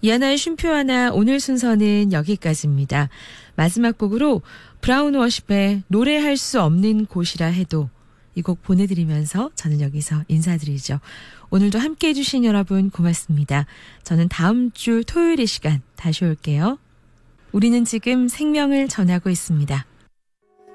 이하나의 쉼표 하나 오늘 순서는 여기까지입니다. 마지막 곡으로 브라운 워십의 노래할 수 없는 곳이라 해도 이 곡 보내드리면서 저는 여기서 인사드리죠. 오늘도 함께해 주신 여러분 고맙습니다. 저는 다음 주 토요일 이 시간 다시 올게요. 우리는 지금 생명을 전하고 있습니다.